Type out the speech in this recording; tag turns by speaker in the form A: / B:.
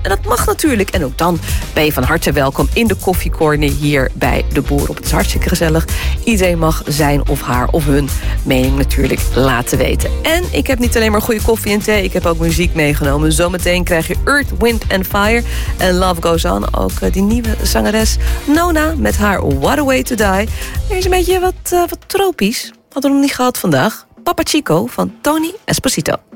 A: En dat mag natuurlijk. En ook dan ben je van harte welkom in de koffiecorner hier bij De Boer op. Het is hartstikke gezellig. Iedereen mag zijn of haar of hun mening natuurlijk laten weten. En ik heb niet alleen maar goede koffie en thee. Ik heb ook muziek meegenomen. Zometeen krijg je Earth, Wind and Fire en Love Goes On. Ook die nieuwe zangeres Nona met haar What a Way to Die. Er is een beetje wat tropisch. Hadden we nog niet gehad vandaag. Papa Chico van Tony Esposito.